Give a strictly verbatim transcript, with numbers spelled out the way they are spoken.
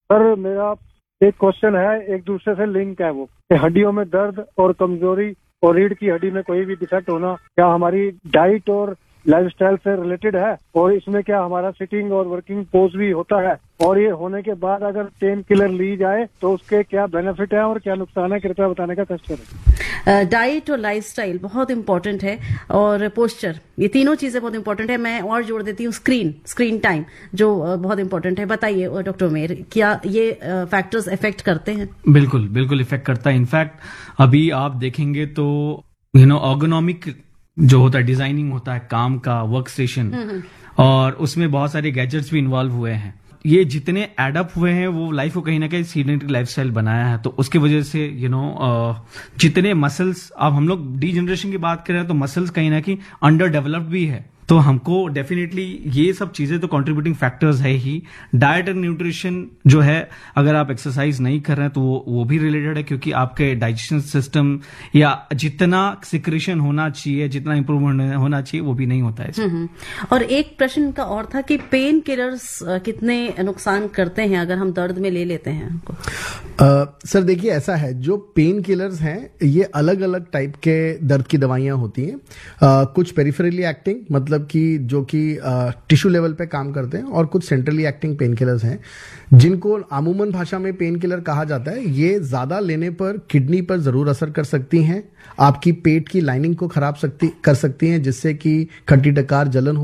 Sir मेरा एक question है, एक दूसरे से लिंक है वो, कि हड्डियों में दर्द और कमजोरी और रीढ़ की हड्डी में कोई भी डिफेक्ट होना क्या हमारी डाइट और लाइफस्टाइल से रिलेटेड है, और इसमें क्या हमारा सिटिंग और वर्किंग पोज भी होता है, और ये होने के बाद अगर पेन किलर ली जाए तो उसके क्या बेनिफिट है और क्या नुकसान है, कृपया बताने का कष्ट करें। डाइट और लाइफस्टाइल बहुत इंपॉर्टेंट है, और पोस्चर, ये तीनों चीजें बहुत इंपॉर्टेंट है। मैं और जोड़ देती हूँ स्क्रीन स्क्रीन टाइम, जो बहुत इंपॉर्टेंट है। बताइए डॉक्टर उमेर, क्या ये फैक्टर्स इफेक्ट करते हैं? बिल्कुल बिल्कुल इफेक्ट करता है। इनफैक्ट अभी आप देखेंगे तो यू नो ऑर्गेनोमिक जो होता है, डिजाइनिंग होता है काम का, वर्क स्टेशन, और उसमें बहुत सारे गैजेट्स भी इन्वॉल्व हुए हैं। ये जितने एडअप हुए हैं वो लाइफ को कहीं ना कहीं सीडेंटरी लाइफस्टाइल बनाया है, तो उसकी वजह से यू नो जितने मसल्स, अब हम लोग डी जनरेशन की बात करें तो मसल्स कहीं ना कहीं अंडर डेवलप्ड भी है, तो हमको डेफिनेटली ये सब चीजें तो कंट्रीब्यूटिंग फैक्टर्स है ही। डाइट एंड न्यूट्रिशन जो है, अगर आप एक्सरसाइज नहीं कर रहे हैं तो वो वो भी रिलेटेड है, क्योंकि आपके डाइजेशन सिस्टम या जितना सिक्रेशन होना चाहिए, जितना इंप्रूवमेंट होना चाहिए, वो भी नहीं होता है। और एक प्रश्न का और था कि पेन किलर्स कितने नुकसान करते हैं अगर हम दर्द में ले लेते हैं उनको? uh, सर देखिए, ऐसा है, जो पेन किलर्स हैं ये अलग अलग टाइप के दर्द की दवाइयां होती हैं। uh, कुछ पेरिफेरली एक्टिंग, मतलब कि जो कि टिश्यू लेवल पे काम करते हैं, और कुछ सेंट्रली एक्टिंग पेन किलर्स हैं जिनको अमूमन भाषा में पेन किलर कहा जाता है। ये ज्यादा लेने पर किडनी पर जरूर असर कर सकती हैं, आपकी पेट की लाइनिंग को खराब सकती कर सकती हैं, जिससे कि खट्टी डकार, जलन